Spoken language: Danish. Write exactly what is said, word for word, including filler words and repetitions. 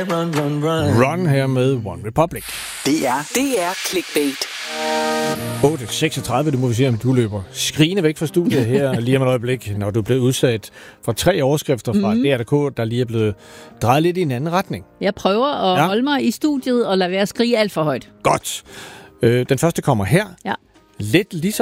Run, run, run. Run her med One Republic. Det er, det er clickbait. otte seksogtredive, det må vi se, om du løber skrigende væk fra studiet her lige om et øjeblik, når du er blevet udsat for tre overskrifter fra Mhm. D R punktum D K, der lige er blevet drejet lidt i en anden retning. Jeg prøver at Ja. ja. holde mig i studiet og lade være at skrige alt for højt. Godt. Øh, den første kommer her. Ja. Lidt ligesom